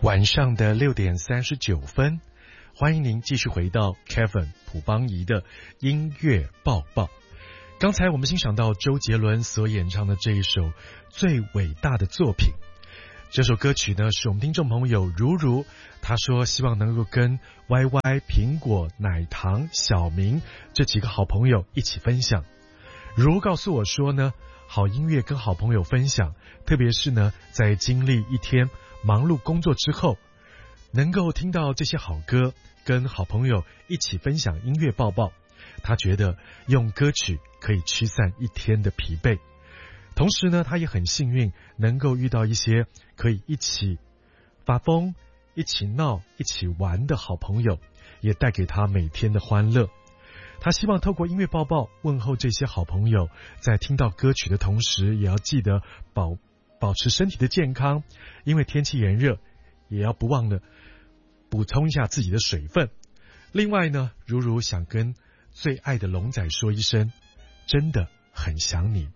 晚上的6:39，欢迎您继续回到 Kevin 朴邦仪的音乐报报。刚才我们欣赏到周杰伦所演唱的这一首最伟大的作品，这首歌曲呢是我们听众朋友如如，他说希望能够跟 YY、 苹果、奶糖、小明这几个好朋友一起分享。如如告诉我说呢，好音乐跟好朋友分享，特别是呢在经历一天忙碌工作之后，能够听到这些好歌，跟好朋友一起分享音乐报报，他觉得用歌曲可以驱散一天的疲惫。同时呢，他也很幸运能够遇到一些可以一起发疯、一起闹、一起玩的好朋友，也带给他每天的欢乐。他希望透过音乐报报问候这些好朋友，在听到歌曲的同时，也要记得保持身体的健康，因为天气炎热，也要不忘了补充一下自己的水分。另外呢，如如想跟最爱的龙仔说一声，真的很想你。